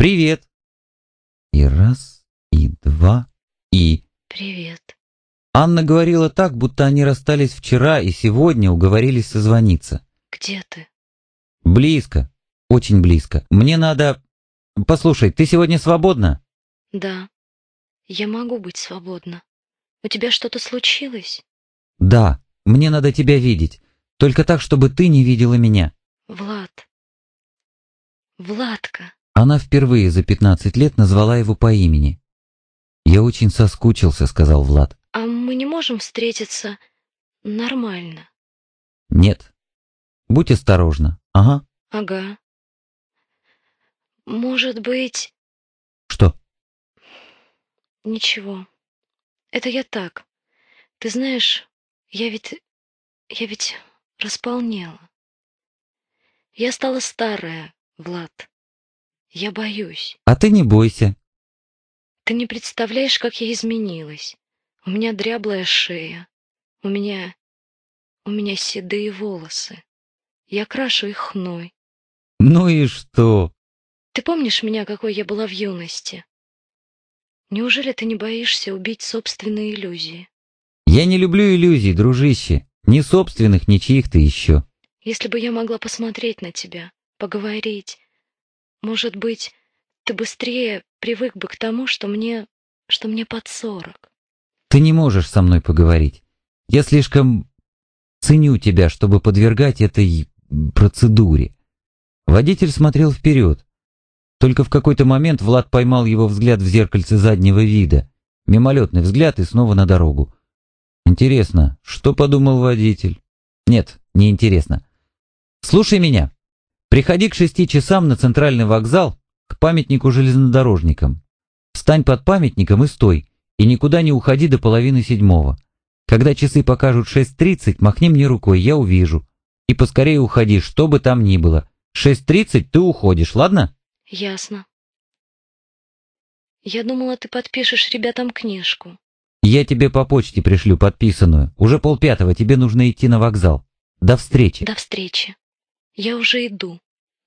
«Привет!» И раз, и два, и... «Привет». Анна говорила так, будто они расстались вчера и сегодня уговорились созвониться. «Где ты?» «Близко, очень близко. Мне надо... Послушай, ты сегодня свободна?» «Да, я могу быть свободна. У тебя что-то случилось?» «Да, мне надо тебя видеть. Только так, чтобы ты не видела меня». «Влад. Владка». Она впервые за 15 лет назвала его по имени. «Я очень соскучился», — сказал Влад. «А мы не можем встретиться нормально?» «Нет. Будь осторожна. Ага». «Ага. Может быть...» «Что?» «Ничего. Это я так. Ты знаешь, я ведь располнела. Я стала старая, Влад. Я боюсь. «А ты не бойся». Ты не представляешь, как я изменилась. У меня дряблая шея. У меня седые волосы. Я крашу их хной. «Ну и что?» Ты помнишь меня, какой я была в юности? Неужели ты не боишься убить собственные иллюзии? «Я не люблю иллюзий, дружище. Ни собственных, ни чьих-то еще». Если бы я могла посмотреть на тебя, поговорить, может быть, ты быстрее привык бы к тому, что мне под 40. «Ты не можешь со мной поговорить. Я слишком ценю тебя, чтобы подвергать этой процедуре». Водитель смотрел вперед. Только в какой-то момент Влад поймал его взгляд в зеркальце заднего вида. Мимолетный взгляд и снова на дорогу. Интересно, что подумал водитель? Нет, не интересно. «Слушай меня. Приходи к 6 часам на центральный вокзал, к памятнику железнодорожникам. Встань под памятником и стой, и никуда не уходи до 6:30. Когда часы покажут 6:30, махни мне рукой, я увижу. И поскорее уходи, что бы там ни было. 6:30 ты уходишь, ладно?» Ясно. Я думала, ты подпишешь ребятам книжку. «Я тебе по почте пришлю подписанную. Уже 4:30 тебе нужно идти на вокзал. До встречи». До встречи. Я уже иду.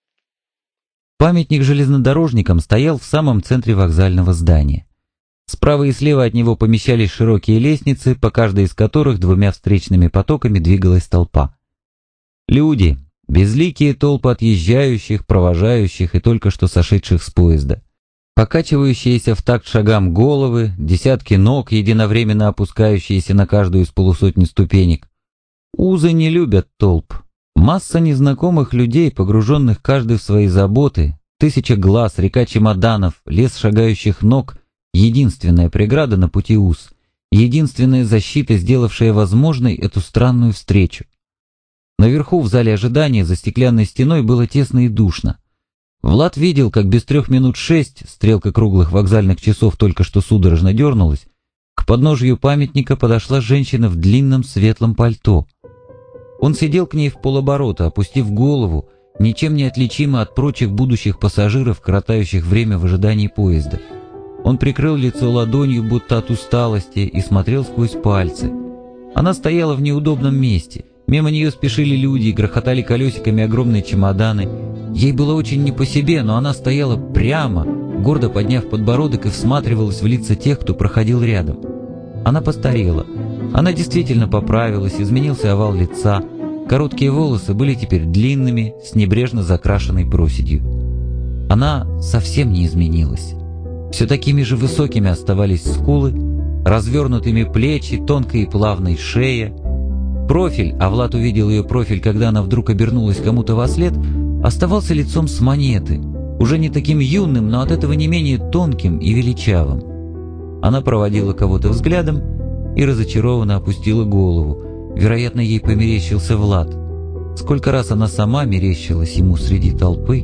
Памятник железнодорожникам стоял в самом центре вокзального здания. Справа и слева от него помещались широкие лестницы, по каждой из которых двумя встречными потоками двигалась толпа. Люди, безликие толпы отъезжающих, провожающих и только что сошедших с поезда. Покачивающиеся в такт шагам головы, десятки ног, единовременно опускающиеся на каждую из полусотни ступенек. Узы не любят толп. Масса незнакомых людей, погруженных каждый в свои заботы, тысяча глаз, река чемоданов, лес шагающих ног — единственная преграда на пути уз, единственная защита, сделавшая возможной эту странную встречу. Наверху, в зале ожидания, за стеклянной стеной было тесно и душно. Влад видел, как без 6:03, стрелка круглых вокзальных часов только что судорожно дернулась, к подножию памятника подошла женщина в длинном светлом пальто. Он сидел к ней в полоборота, опустив голову, ничем не отличимо от прочих будущих пассажиров, коротающих время в ожидании поезда. Он прикрыл лицо ладонью, будто от усталости, и смотрел сквозь пальцы. Она стояла в неудобном месте. Мимо нее спешили люди и грохотали колесиками огромные чемоданы. Ей было очень не по себе, но она стояла прямо, гордо подняв подбородок, и всматривалась в лица тех, кто проходил рядом. Она постарела. Она действительно поправилась, изменился овал лица. Короткие волосы были теперь длинными, с небрежно закрашенной проседью. Она совсем не изменилась. Все такими же высокими оставались скулы, развернутыми плечи, тонкой и плавной шея. Профиль, а Влад увидел ее профиль, когда она вдруг обернулась кому-то вослед, оставался лицом с монеты, уже не таким юным, но от этого не менее тонким и величавым. Она проводила кого-то взглядом и разочарованно опустила голову. Вероятно, ей померещился Влад. Сколько раз она сама мерещилась ему среди толпы.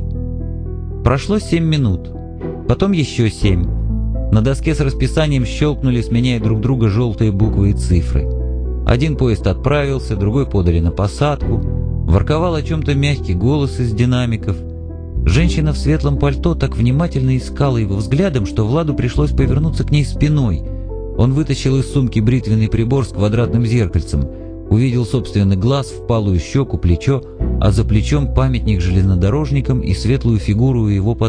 Прошло 7 минут, потом еще 7. На доске с расписанием щелкнули, сменяя друг друга, желтые буквы и цифры. Один поезд отправился, другой подали на посадку. Ворковал о чем-то мягкий голос из динамиков. Женщина в светлом пальто так внимательно искала его взглядом, что Владу пришлось повернуться к ней спиной. Он вытащил из сумки бритвенный прибор с квадратным зеркальцем, увидел собственный глаз, впалую щеку, плечо, а за плечом памятник железнодорожникам и светлую фигуру его